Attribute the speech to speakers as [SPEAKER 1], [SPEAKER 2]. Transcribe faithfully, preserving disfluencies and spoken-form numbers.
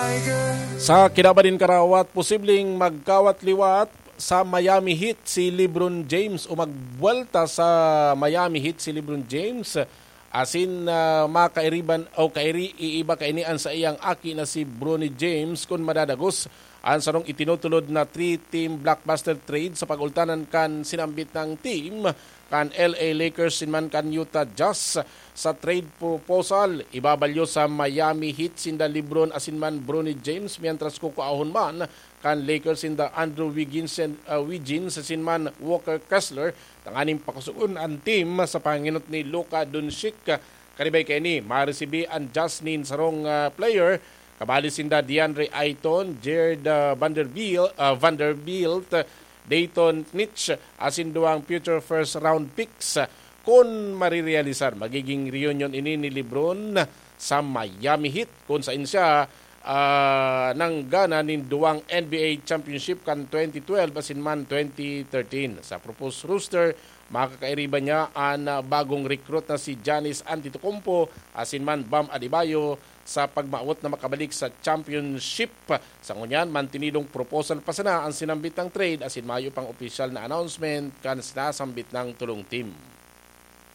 [SPEAKER 1] Sa kinabalin karawat, posibleng magkawat-liwat sa Miami Heat si LeBron James o magbuelta sa Miami Heat si LeBron James. Asin uh, makairiban o kairi iiba kainian sa iyang aki na si Bronny James kung madadagos ang sarong itinutulod na three-team blockbuster trade sa pagultanan kan sinambit ng team kan L A Lakers sinman kan Utah Jazz. Sa trade proposal, ibabalyo sa Miami Heat sinda LeBron asinman Bronny James mientras kukuahon man kan Lakers sinda Andrew Wiggins and uh, Wiggins asinman Walker Kessler. Tanganing pakusuon ang team sa panginot ni Luka Doncic. Karibay kay ni maresibi ang Jazz nin sarong uh, player kabali sinda DeAndre Ayton, Jared uh, Vanderbilt, uh, Vanderbilt, Dayton Mitch asin duang future first round picks. Kung marirealisar, magiging reunion ini ni LeBron sa Miami Heat kung saan siya uh, nang gana nin duwang N B A Championship kan twenty twelve asin man twenty thirteen. Sa proposed roster, makakairiba niya ang uh, bagong recruit na si Giannis Antetokounmpo asin man Bam Adebayo sa pagmaawat na makabalik sa championship. Sa ngunyan, mantinidong proposal pa sana ang sinambit ng trade asin mayo pang official na announcement kan sinasambit ng tulong team.